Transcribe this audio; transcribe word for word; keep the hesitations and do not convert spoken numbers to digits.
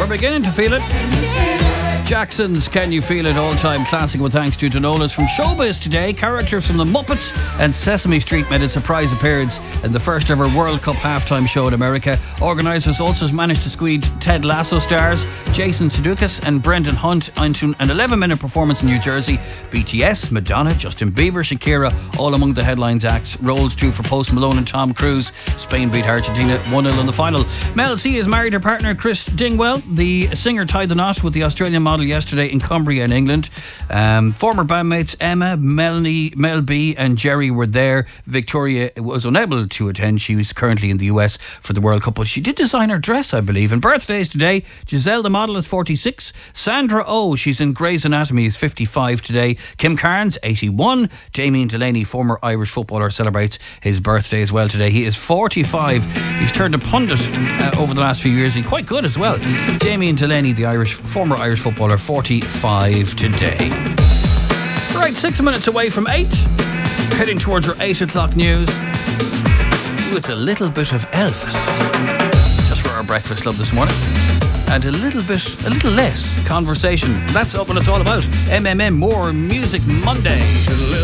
beginning to feel it. Jackson's Can You Feel It all-time classic with thanks to Danolas. From Showbiz today, characters from The Muppets and Sesame Street made a surprise appearance in the first ever World Cup halftime show in America. Organisers also managed to squeeze Ted Lasso stars Jason Sudeikis and Brendan Hunt into an eleven minute performance in New Jersey. B T S, Madonna, Justin Bieber, Shakira, all among the headlines acts. Rolls too for Post Malone and Tom Cruise. Spain beat Argentina one nil in the final. Mel C is married her partner Chris Dingwell. The singer tied the knot with the Australian model yesterday in Cumbria in England. Um, former bandmates Emma, Melanie, Mel B and Jerry were there. Victoria was unable to attend. She was currently in the U S for the World Cup, but she did design her dress, I believe. And birthdays today, Giselle the model is forty-six. Sandra Oh, she's in Grey's Anatomy, is fifty-five today. Kim Carnes, eighty-one. Damien Delaney, former Irish footballer, celebrates his birthday as well today. He is forty-five. He's turned a pundit uh, over the last few years. He's quite good as well. Damien Delaney, the Irish former Irish footballer, forty-five today. Right, six minutes away from eight. Heading towards our eight o'clock news with a little bit of Elvis. Just for our breakfast club this morning. And a little bit, a little less conversation. That's what it's all about. M M M, more Music Monday.